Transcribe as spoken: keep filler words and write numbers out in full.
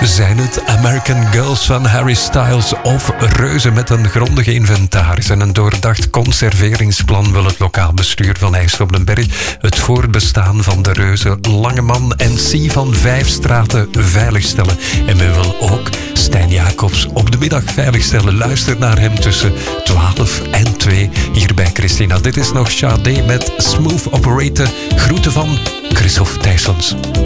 Zijn het American Girls van Harry Styles of reuzen met een grondig inventaris en een doordacht conserveringsplan wil het lokaal bestuur van IJsselt op den Berg het voortbestaan van de reuzen Langeman en C van Vijfstraten veiligstellen. En men wil ook Stijn Jacobs op de middag veiligstellen. Luister naar hem tussen twaalf en twee hier bij Christina. Dit is nog Sade met Smooth Operator. Groeten van Christophe Thijssens.